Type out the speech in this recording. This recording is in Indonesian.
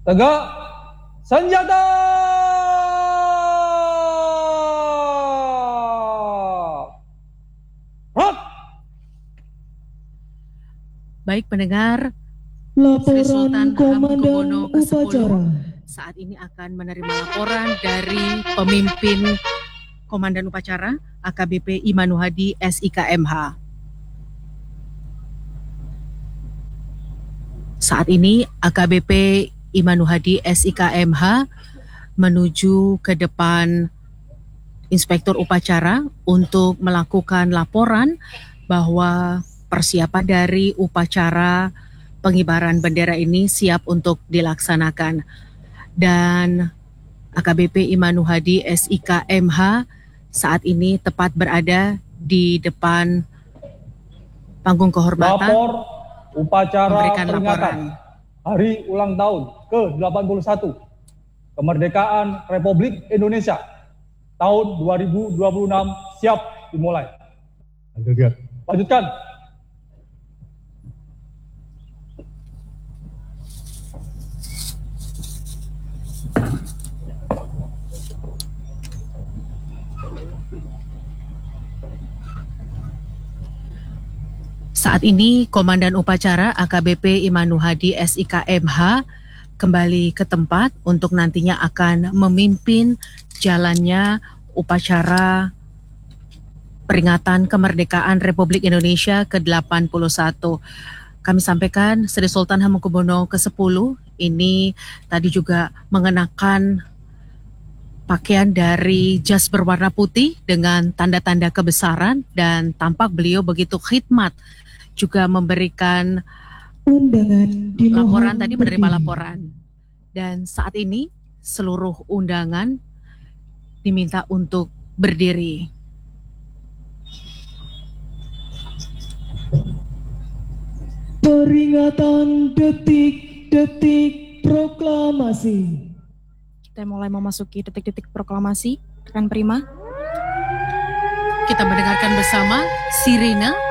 Tegak senjata. Hot. Baik pendengar, Sri Laporan Sultan Komandan Hamengkubuwono ke-10 Upacara. saat ini akan menerima laporan dari pemimpin Komandan Upacara AKBP Imanuhadi SIKMH. Saat ini AKBP Imanuhadi SIKMH menuju ke depan Inspektur Upacara untuk melakukan laporan bahwa persiapan dari upacara pengibaran bendera ini siap untuk dilaksanakan. Dan AKBP Imanuhadi SIKMH saat ini tepat berada di depan panggung kehormatan. Lapor upacara memberikan peringatan laporan Hari Ulang Tahun ke-81 Kemerdekaan Republik Indonesia tahun 2026 siap dimulai. Lanjutkan. Saat ini Komandan Upacara AKBP Imanuhadi SIKMH kembali ke tempat untuk nantinya akan memimpin jalannya upacara peringatan kemerdekaan Republik Indonesia ke-81. Kami sampaikan Sri Sultan Hamengkubuwono ke-10 ini tadi juga mengenakan pakaian dari jas berwarna putih dengan tanda-tanda kebesaran dan tampak beliau begitu khidmat, juga memberikan undangan laporan tadi, menerima laporan. Dan saat ini seluruh undangan diminta untuk berdiri. Peringatan detik-detik proklamasi. Kita mulai memasuki detik-detik proklamasi. Rekan Prima. Kita mendengarkan bersama sirine